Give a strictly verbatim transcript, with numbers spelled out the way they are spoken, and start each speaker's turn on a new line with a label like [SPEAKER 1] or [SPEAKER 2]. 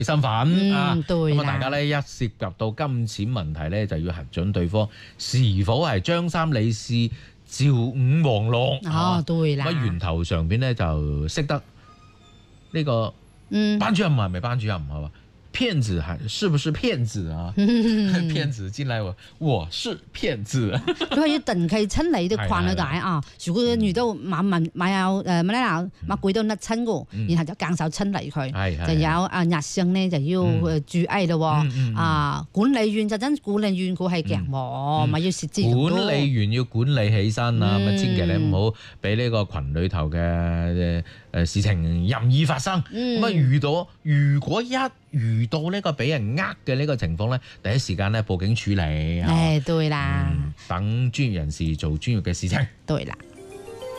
[SPEAKER 1] 身份、嗯、啊。咁啊，大家咧一涉及到金錢問題咧，就要核准對方是否係張三李四趙五黃六。
[SPEAKER 2] 哦，對啦。
[SPEAKER 1] 咁源頭上邊咧就識得呢個班主任係咪班主任係嘛？騙子係是不是騙子啊？騙子進來我我是騙子。
[SPEAKER 2] 佢話要定期清理啲框啊，大啊！如果遇到馬文馬有誒乜咧嗱馬鬼都甩親嘅，然後就更手清理佢。就有啊日性咧就要注意咯。啊，管理員就真管理員佢係強喎，咪要設置。
[SPEAKER 1] 管理員要管理起身啊，咁千祈你唔好俾呢個群裏頭嘅誒事情任意發生。咁啊遇到如果一遇到呢個俾人呃嘅呢個情況咧，第一時間咧報警處理。
[SPEAKER 2] 誒，對啦、
[SPEAKER 1] 嗯，等專業人士做專業嘅事情。
[SPEAKER 2] 對啦。